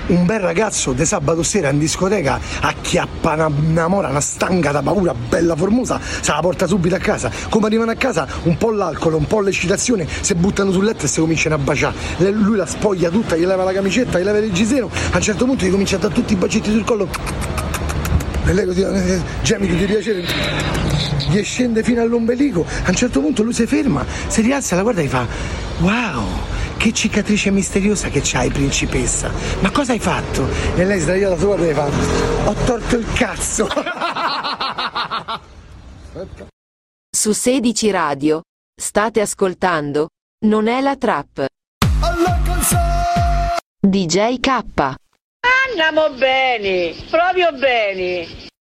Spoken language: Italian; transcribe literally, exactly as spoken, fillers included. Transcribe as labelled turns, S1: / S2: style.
S1: un bel ragazzo di sabato sera in discoteca acchiappa una, una mora, una stanga da paura, bella formosa, se la porta subito a casa. Come arrivano a casa, un po' l'alcol, un po' l'eccitazione, si buttano sul letto e si cominciano a baciare. Lui la spoglia tutta, gli leva la camicetta, gli leva il reggiseno, a un certo punto gli comincia a dare tutti i bacetti sul collo. E lei così, gemiti di piacere, gli scende fino all'ombelico. A un certo punto lui si ferma, si rialza, la guarda e gli fa: wow, che cicatrice misteriosa che c'hai, principessa, ma cosa hai fatto? E lei sdraiata su guarda e gli fa: ho torto il cazzo.
S2: Su sedici Radio state ascoltando Non è la trap. D J K.
S3: Andiamo bene, proprio bene.